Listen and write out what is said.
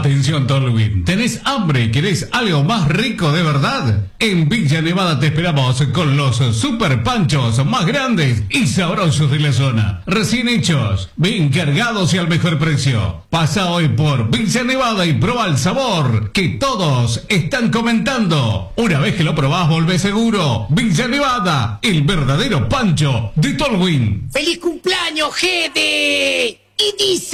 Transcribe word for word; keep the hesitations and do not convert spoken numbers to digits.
Atención Tolwyn, ¿tenés hambre y querés algo más rico de verdad? En Villa Nevada te esperamos con los super panchos más grandes y sabrosos de la zona. Recién hechos, bien cargados y al mejor precio. Pasa hoy por Villa Nevada y prueba el sabor que todos están comentando. Una vez que lo probás, volvés seguro. Villa Nevada, el verdadero pancho de Tolwyn. ¡Feliz cumpleaños, Gede! Y dice...